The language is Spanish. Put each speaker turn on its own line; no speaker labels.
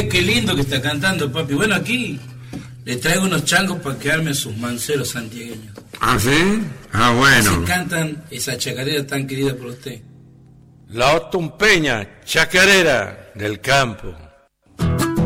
qué lindo que está cantando, papi. Bueno, aquí le traigo unos changos para que armen sus manceros santiagueños.
¿Ah, sí? Ah, bueno.
Así cantan esa chacarera tan querida por usted.
La otumpeña, chacarera del campo.